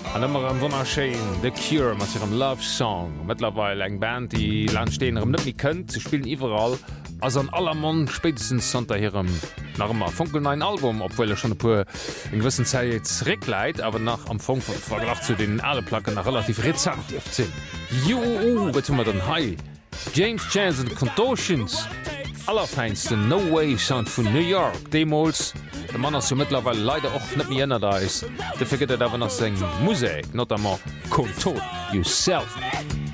An ëmmer am Wonnerschein The Cure mat hirem Love Song. Mittlerweile eng Band, die Landsteenerem nëmi kënnt, ze spielen iwwerall ass an aller Mann spätestens sonter hirem nachmmer funkeln ein Album, obwohl schon e puer en gewëssen Zeit zréckleit, aber nach am Fong verglach zu den alle Placken nach relativ rezent sinn. wat hummer den Hai? James Chance and the Contortions. Allerfeinsten No Way Sound vun New York, Demos. Der Mann ass mittlerweile leider och net mir ennner da is. De fiket awer nach seg Musik, not einmal Control Yourself.